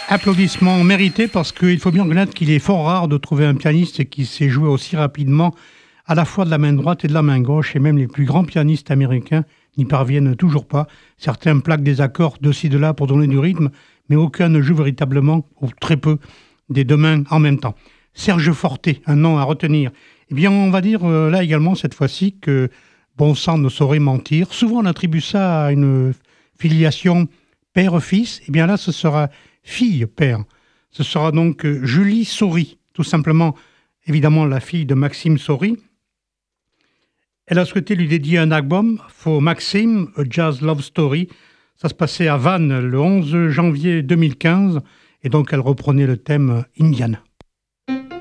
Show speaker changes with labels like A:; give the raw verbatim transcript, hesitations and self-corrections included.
A: Applaudissements mérités parce qu'il faut bien reconnaître qu'il est fort rare de trouver un pianiste qui sait jouer aussi rapidement à la fois de la main droite et de la main gauche, et même les plus grands pianistes américains n'y parviennent toujours pas. Certains plaquent des accords de ci, de là pour donner du rythme, mais aucun ne joue véritablement, ou très peu, des deux mains en même temps. Serge Forté, un nom à retenir. Eh bien, on va dire euh, là également, cette fois-ci, que bon sang ne saurait mentir. Souvent, on attribue ça à une filiation père-fils. Eh bien là, ce sera fille-père. Ce sera donc euh, Julie Saury, tout simplement, évidemment, la fille de Maxime Saury. Elle a souhaité lui dédier un album, For Maxime, A Jazz Love Story. Ça se passait à Vannes le onze janvier deux mille quinze, et donc elle reprenait le thème Indiana.